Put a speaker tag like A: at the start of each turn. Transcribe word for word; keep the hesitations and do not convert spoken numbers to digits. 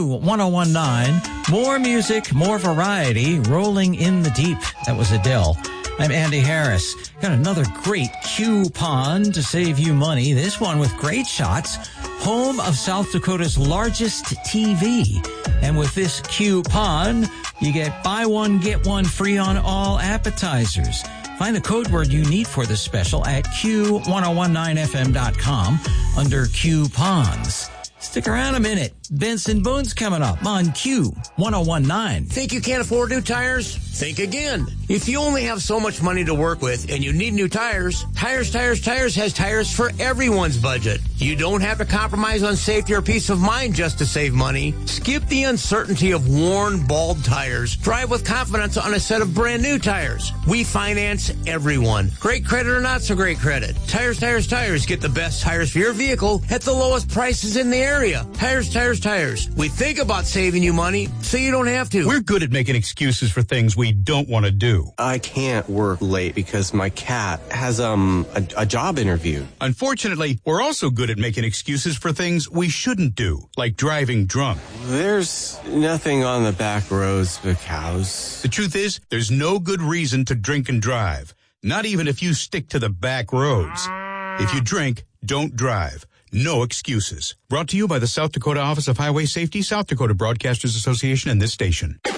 A: one oh one point nine. More music, more variety, rolling in the deep. That was Adele. I'm Andy Harris. Got another great coupon to save you money. This one with great shots. Home of South Dakota's largest T V. And with this coupon, you get buy one, get one free on all appetizers. Find the code word you need for this special at Q ten nineteen F M dot com under coupons. Stick around a minute. Benson Boone's coming up on Q ten nineteen.
B: Think you can't afford new tires? Think again. If you only have so much money to work with and you need new tires, Tires, Tires, Tires has tires for everyone's budget. You don't have to compromise on safety or peace of mind just to save money. Skip the uncertainty of worn, bald tires. Drive with confidence on a set of brand new tires. We finance everyone. Great credit or not so great credit. Tires, Tires, Tires. Get the best tires for your vehicle at the lowest prices in the area. Tires, Tires, Tires. We think about saving you money so you don't have to.
C: We're good at making excuses for things we don't want to do.
D: I can't work late because my cat has um a, a job interview.
C: Unfortunately, we're also good at making excuses for things we shouldn't do, like driving drunk.
D: There's nothing on the back roads but cows.
C: The truth is, there's no good reason to drink and drive, not even if you stick to the back roads. If you drink, don't drive. No excuses. Brought to you by the South Dakota Office of Highway Safety, South Dakota Broadcasters Association, and this station.